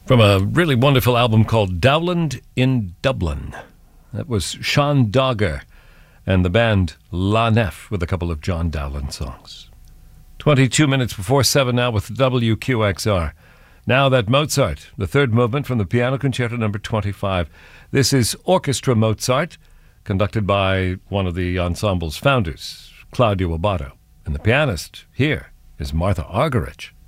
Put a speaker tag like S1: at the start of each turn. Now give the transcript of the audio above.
S1: From a really wonderful album called Dowland in Dublin. That was Sean Dogger and the band La Nef with a couple of John Dowland songs. 22 minutes before 7 now with WQXR. Now that Mozart, the third movement from the Piano Concerto number 25. This is Orchestra Mozart, conducted by one of the ensemble's founders, Claudio Abbado. And the pianist here is Martha Argerich.